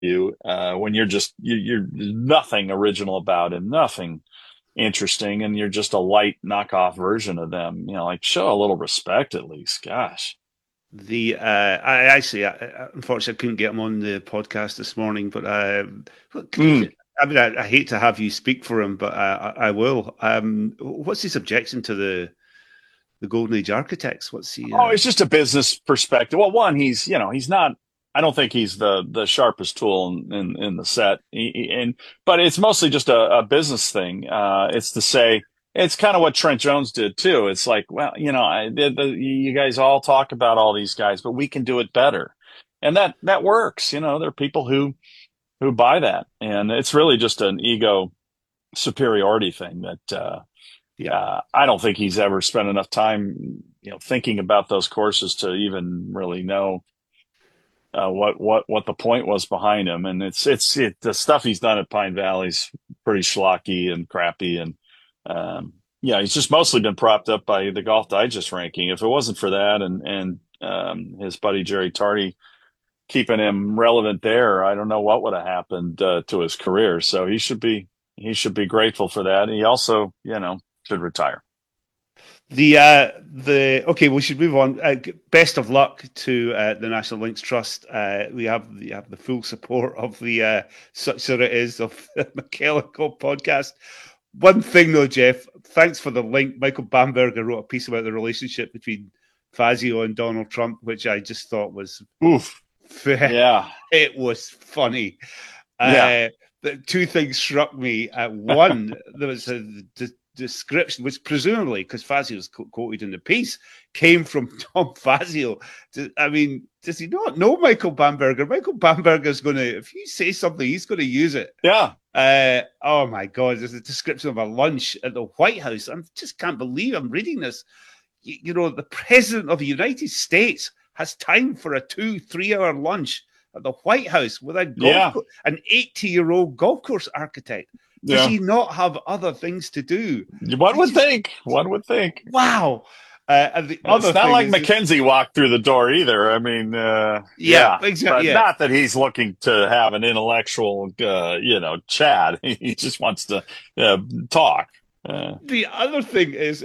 you when you're nothing original about him, nothing interesting, and you're just a light knockoff version of them. Like show a little respect at least. Gosh. I actually, unfortunately, I couldn't get him on the podcast this morning. But look, Mm. I mean, I hate to have you speak for him, but I will. What's his objection to the Golden Age Architects? What's he? Oh, it's just a business perspective. Well, one, he's not. I don't think he's the sharpest tool in the set. But it's mostly just a business thing. It's to say it's kind of what Trent Jones did too. It's like, well, you guys all talk about all these guys, but we can do it better, and that works. There are people who buy that, and it's really just an ego superiority thing that. Yeah. I don't think he's ever spent enough time, thinking about those courses to even really know what the point was behind him. And the stuff he's done at Pine Valley's pretty schlocky and crappy. And yeah, he's just mostly been propped up by the Golf Digest ranking. If it wasn't for that and his buddy Jerry Tardy keeping him relevant there, I don't know what would have happened to his career. So he should be grateful for that. He also, should retire. The okay, we should move on. Best of luck to the National Links Trust. We have the full support of the Such That It Is of the McKellar podcast. One thing though, Jeff, thanks for the link. Michael Bamberger wrote a piece about the relationship between Fazio and Donald Trump, which I just thought was Oof. Yeah. it was funny. Yeah. The two things struck me. One, there was a description, which presumably, because Fazio's quoted in the piece, came from Tom Fazio. I mean, does he not know Michael Bamberger? Michael Bamberger's going to, if you say something, he's going to use it. Yeah. Oh my God, there's a description of a lunch at the White House. I just can't believe I'm reading this. The President of the United States has time for a 2-3 hour lunch at the White House with an 80-year-old golf course architect. Does he not have other things to do? One would think. Wow. And the other it's not thing like is McKenzie walked through the door either. I mean, yeah, exactly. but not that he's looking to have an intellectual, chat. He just wants to talk. The other thing is,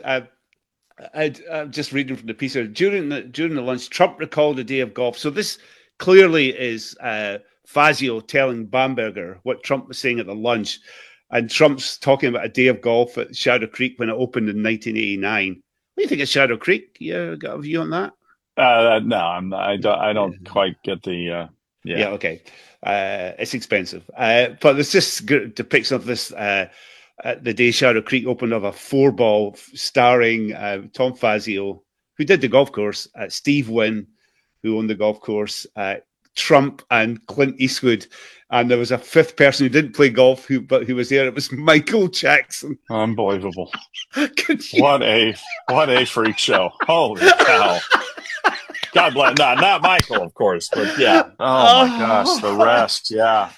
I'm just reading from the piece here. During the lunch, Trump recalled a day of golf. So this clearly is Fazio telling Bamberger what Trump was saying at the lunch. And Trump's talking about a day of golf at Shadow Creek when it opened in 1989. What do you think of Shadow Creek? You got a view on that? No, I don't quite get the. Yeah, okay. It's expensive, but there's this depiction of this. The day Shadow Creek opened of a 4-ball starring Tom Fazio, who did the golf course, Steve Wynn, who owned the golf course, Trump and Clint Eastwood, and there was a fifth person who didn't play golf who was there. It was Michael Jackson. Unbelievable! What a freak show! Holy cow! God bless. Not Michael, of course, but yeah. Oh my gosh, the rest, yeah.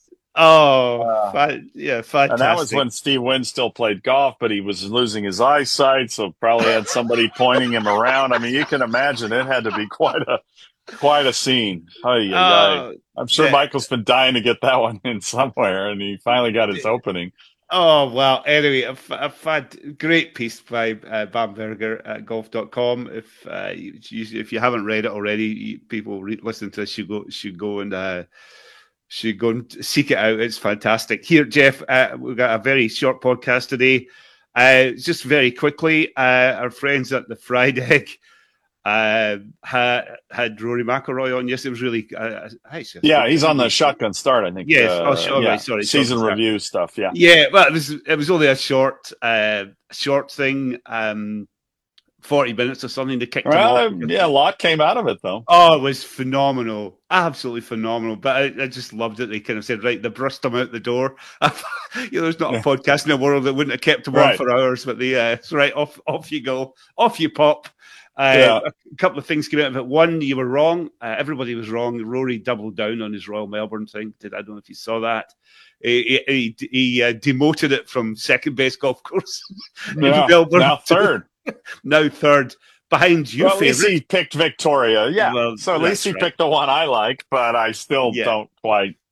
Yeah, fantastic. And that was when Steve Wynn still played golf, but he was losing his eyesight, so probably had somebody pointing him around. I mean, you can imagine it had to be quite a scene. I'm sure Michael's been dying to get that one in somewhere, and he finally got his opening. Oh, well, anyway, I've had great piece by Bamberger at golf.com. If you haven't read it already, people listening to this should go and seek it out. It's fantastic. Here, Jeff, we've got a very short podcast today. Just very quickly, our friends at the Fried Egg had Rory McIlroy on. Yes, it was really he's on the shotgun start, I think. Yes. Right, sorry. Season review stuff. Yeah. Yeah. Well, it was only a short thing. 40 minutes or something to kick them off. Yeah, a lot came out of it, though. Oh, it was phenomenal. Absolutely phenomenal. But I just loved it. They kind of said, right, they brushed them out the door. There's not a podcast in the world that wouldn't have kept them on for hours, but it's right, off you go. Off you pop. A couple of things came out of it. One, you were wrong. Everybody was wrong. Rory doubled down on his Royal Melbourne thing. I don't know if you saw that. He demoted it from second best golf course in Melbourne. Now third. Now third. Behind you, at least he picked Victoria. Yeah. Well, so at least he picked the one I like, but I still don't quite